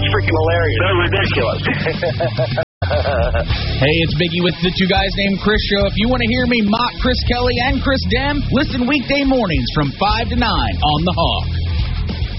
freaking hilarious. So ridiculous. Hey, it's Biggie with the Two Guys Named Chris show. If you want to hear me mock Chris Kelly and Chris Dem, listen weekday mornings from 5 to 9 on The Hog.